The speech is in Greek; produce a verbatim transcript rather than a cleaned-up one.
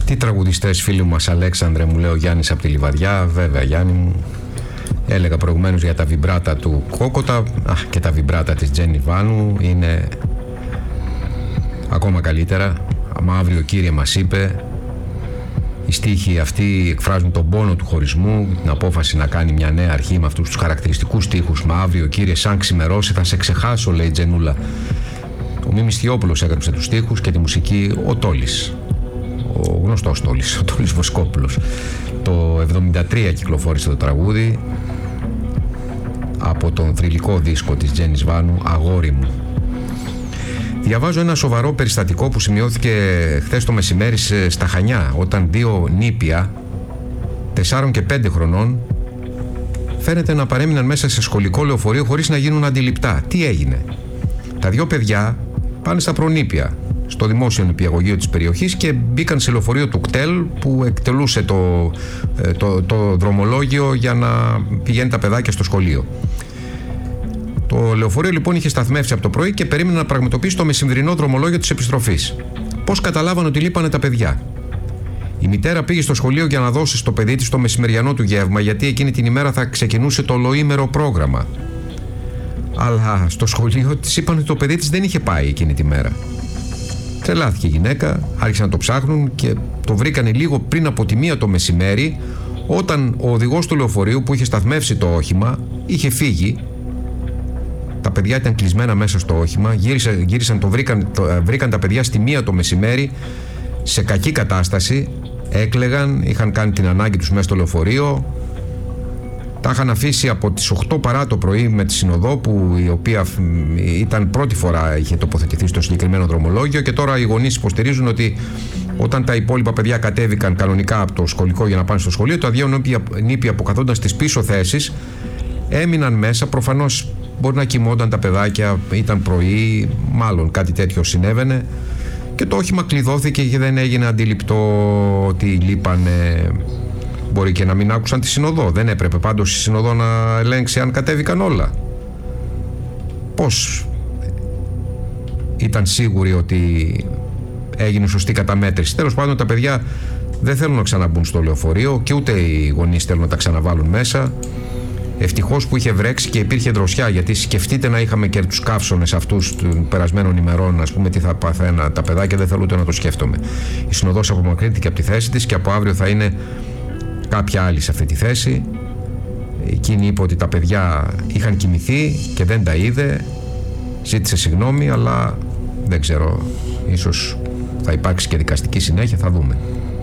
Τι τραγουδιστές φίλοι μας, Αλέξανδρε, μου λέει ο Γιάννης από τη Λιβαδιά. Βέβαια, Γιάννη μου, έλεγα προηγουμένως για τα βιμπράτα του Κόκοτα. Α, και τα βιμπράτα της Τζένι Βάνου είναι ακόμα καλύτερα. Άμα αύριο, κύριε, μας είπε, οι στίχοι αυτοί εκφράζουν τον πόνο του χωρισμού, την απόφαση να κάνει μια νέα αρχή με αυτούς τους χαρακτηριστικούς στίχους. Μα αύριο, κύριε, σαν ξημερώσει θα σε ξεχάσω, λέει η Τζενούλα. Ο Μίμης Θειόπουλος έγραψε τους στίχους και τη μουσική ο Τόλης, ο γνωστός Τόλης, ο Τόλης Βοσκόπουλος. Το εβδομήντα τρία κυκλοφόρησε το τραγούδι από τον θρυλικό δίσκο της Τζένις Βάνου, «Αγόρι μου». Διαβάζω ένα σοβαρό περιστατικό που σημειώθηκε χθες το μεσημέρι στα Χανιά, όταν δύο νήπια τεσσάρων και πέντε χρονών φαίνεται να παρέμειναν μέσα σε σχολικό λεωφορείο χωρίς να γίνουν αντιληπτά. Τι έγινε? Τα δύο παιδιά πάνε στα προνήπια, στο δημόσιο νηπιαγωγείο της περιοχής, και μπήκαν σε λεωφορείο του ΚΤΕΛ που εκτελούσε το, το, το δρομολόγιο για να πηγαίνει τα παιδάκια στο σχολείο. Το λεωφορείο λοιπόν είχε σταθμεύσει από το πρωί και περίμενε να πραγματοποιήσει το μεσημβρινό δρομολόγιο της επιστροφής. Πώς καταλάβανε ότι λείπανε τα παιδιά? Η μητέρα πήγε στο σχολείο για να δώσει στο παιδί της το μεσημεριανό του γεύμα, γιατί εκείνη την ημέρα θα ξεκινούσε το ολοήμερο πρόγραμμα. Αλλά στο σχολείο της είπαν ότι το παιδί της δεν είχε πάει εκείνη τη μέρα. Τρελάθηκε η γυναίκα, άρχισαν να το ψάχνουν και το βρήκανε λίγο πριν από τη μία το μεσημέρι, όταν ο οδηγός του λεωφορείου που είχε σταθμεύσει το όχημα είχε φύγει. Τα παιδιά ήταν κλεισμένα μέσα στο όχημα, γύρισαν, γύρισαν το βρήκαν, το, βρήκαν τα παιδιά στη μία το μεσημέρι σε κακή κατάσταση, έκλαιγαν, είχαν κάνει την ανάγκη τους μέσα στο λεωφορείο. Τα είχαν αφήσει από τις οκτώ παρά το πρωί με τη συνοδό, που η οποία ήταν πρώτη φορά είχε τοποθετηθεί στο συγκεκριμένο δρομολόγιο, και τώρα οι γονείς υποστηρίζουν ότι όταν τα υπόλοιπα παιδιά κατέβηκαν κανονικά από το σχολικό για να πάνε στο σχολείο, τα δύο νήπια που καθόνταν στις πίσω θέσεις έμειναν μέσα. Προφανώς μπορεί να κοιμόνταν τα παιδάκια, ήταν πρωί, μάλλον κάτι τέτοιο συνέβαινε, και το όχημα κλειδώθηκε και δεν έγινε αντιληπτό ότι λείπανε. Μπορεί και να μην άκουσαν τη συνοδό. Δεν έπρεπε πάντως η συνοδό να ελέγξει αν κατέβηκαν όλα? Πώς ήταν σίγουροι ότι έγινε σωστή καταμέτρηση? Τέλος πάντων, τα παιδιά δεν θέλουν να ξαναμπούν στο λεωφορείο και ούτε οι γονείς θέλουν να τα ξαναβάλουν μέσα. Ευτυχώς που είχε βρέξει και υπήρχε δροσιά, γιατί σκεφτείτε να είχαμε και τους καύσονες αυτούς των περασμένων ημερών, ας πούμε, τι θα παθαίναν τα παιδάκια, δεν θέλω ούτε να το σκέφτομαι. Η συνοδός απομακρύνθηκε από τη θέση της και από αύριο θα είναι κάποια άλλη σε αυτή τη θέση. Εκείνη είπε ότι τα παιδιά είχαν κοιμηθεί και δεν τα είδε, ζήτησε συγγνώμη, αλλά δεν ξέρω, ίσως θα υπάρξει και δικαστική συνέχεια, θα δούμε.